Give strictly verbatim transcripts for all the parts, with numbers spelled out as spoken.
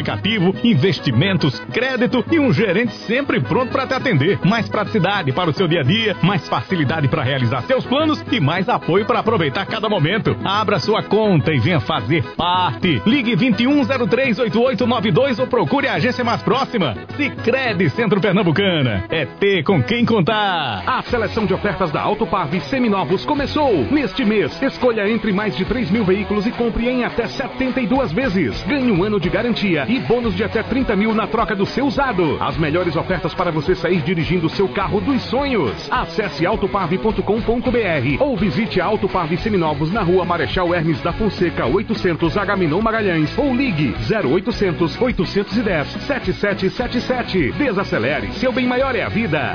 aplicativo, investimentos, crédito e um gerente sempre pronto para te atender. Mais praticidade para o seu dia a dia, mais facilidade para realizar seus planos e mais apoio para aproveitar cada momento. Abra sua conta e venha fazer parte. Ligue vinte e um zero três oito oito nove dois ou procure a agência mais próxima. Sicredi Centro Pernambucana. É ter com quem contar. A seleção de ofertas da Autoparv seminovos começou. Neste mês, escolha entre mais de três mil veículos e compre em até setenta e duas vezes. Ganhe um ano de garantia e bônus de até trinta mil na troca do seu usado. As melhores ofertas para você sair dirigindo o seu carro dos sonhos. Acesse autoparv ponto com ponto br ou visite a Autoparv Seminovos na rua Marechal Hermes da Fonseca, oitocentos, Agamenon Magalhães, ou ligue zero oitocentos, oitocentos e dez, setenta e sete setenta e sete. Desacelere, seu bem maior é a vida.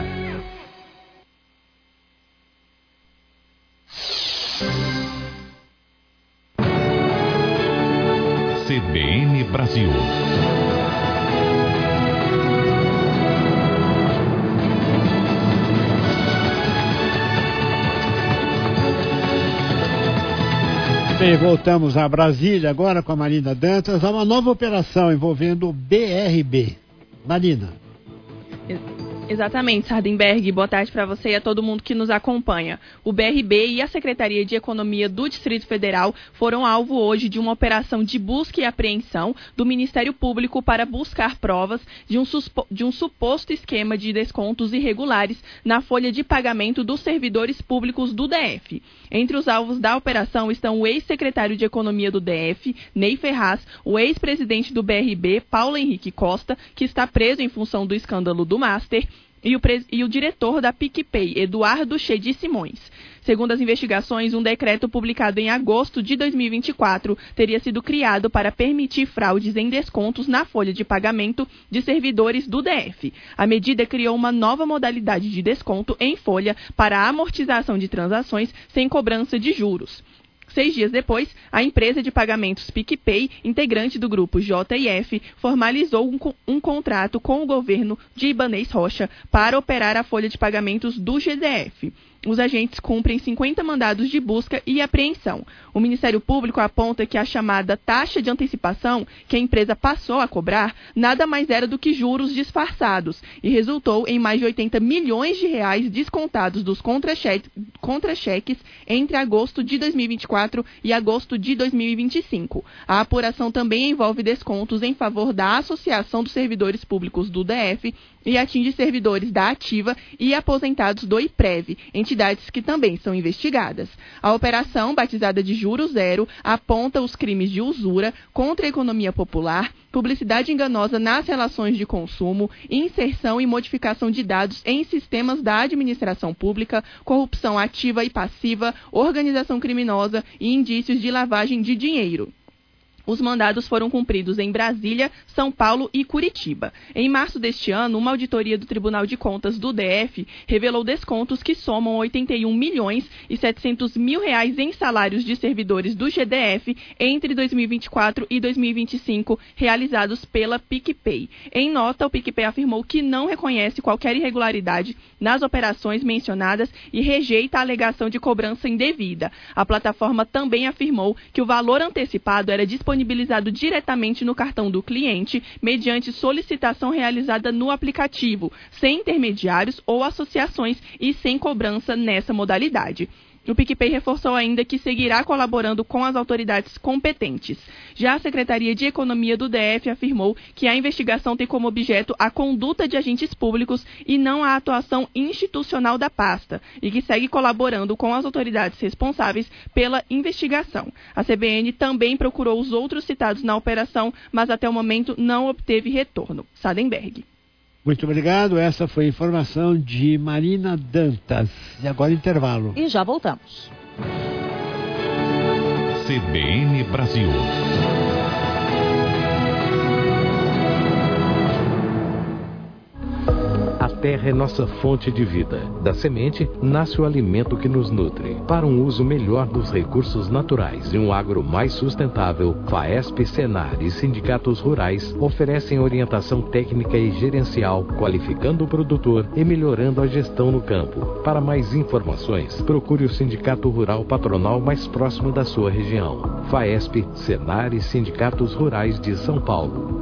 C B N Brasil. Bem, voltamos a Brasília agora com a Marina Dantas. Há uma nova operação envolvendo o B R B. Marina. Exatamente, Sardenberg. Boa tarde para você e a todo mundo que nos acompanha. O B R B e a Secretaria de Economia do Distrito Federal foram alvo hoje de uma operação de busca e apreensão do Ministério Público para buscar provas de um, suspo- de um suposto esquema de descontos irregulares na folha de pagamento dos servidores públicos do D F. Entre os alvos da operação estão o ex-secretário de Economia do D F, Ney Ferraz, o ex-presidente do B R B, Paulo Henrique Costa, que está preso em função do escândalo do Master, E o, pres... e o diretor da PicPay, Eduardo Chedi Simões. Segundo as investigações, um decreto publicado em agosto de dois mil e vinte e quatro teria sido criado para permitir fraudes em descontos na folha de pagamento de servidores do D F. A medida criou uma nova modalidade de desconto em folha para a amortização de transações sem cobrança de juros. Seis dias depois, a empresa de pagamentos PicPay, integrante do grupo J I F, formalizou um, um contrato com o governo de Ibanez Rocha para operar a folha de pagamentos do G D F. Os agentes cumprem cinquenta mandados de busca e apreensão. O Ministério Público aponta que a chamada taxa de antecipação que a empresa passou a cobrar nada mais era do que juros disfarçados e resultou em mais de oitenta milhões de reais descontados dos contra-cheques, contra-cheques entre agosto de dois mil e vinte e quatro e agosto de dois mil e vinte e cinco. A apuração também envolve descontos em favor da Associação dos Servidores Públicos do D F e atinge servidores da Ativa e aposentados do IPREV, entidades que também são investigadas. A operação, batizada de Juro Zero, aponta os crimes de usura, contra a economia popular, publicidade enganosa nas relações de consumo, inserção e modificação de dados em sistemas da administração pública, corrupção ativa e passiva, organização criminosa e indícios de lavagem de dinheiro. Os mandados foram cumpridos em Brasília, São Paulo e Curitiba. Em março deste ano, uma auditoria do Tribunal de Contas do D F revelou descontos que somam oitenta e um milhões e setecentos mil reais em salários de servidores do G D F entre dois mil e vinte e quatro e dois mil e vinte e cinco, realizados pela PicPay. Em nota, o PicPay afirmou que não reconhece qualquer irregularidade nas operações mencionadas e rejeita a alegação de cobrança indevida. A plataforma também afirmou que o valor antecipado era disponibilizado disponibilizado diretamente no cartão do cliente, mediante solicitação realizada no aplicativo, sem intermediários ou associações e sem cobrança nessa modalidade. O PicPay reforçou ainda que seguirá colaborando com as autoridades competentes. Já a Secretaria de Economia do D F afirmou que a investigação tem como objeto a conduta de agentes públicos e não a atuação institucional da pasta, e que segue colaborando com as autoridades responsáveis pela investigação. A C B N também procurou os outros citados na operação, mas até o momento não obteve retorno. Sardenberg. Muito obrigado. Essa foi a informação de Marina Dantas. E agora intervalo. E já voltamos. C B N Brasil. A terra é nossa fonte de vida. Da semente nasce o alimento que nos nutre. Para um uso melhor dos recursos naturais e um agro mais sustentável, FAESP, Senar e sindicatos rurais oferecem orientação técnica e gerencial, qualificando o produtor e melhorando a gestão no campo. Para mais informações, procure o Sindicato Rural Patronal mais próximo da sua região. FAESP, Senar e sindicatos rurais de São Paulo.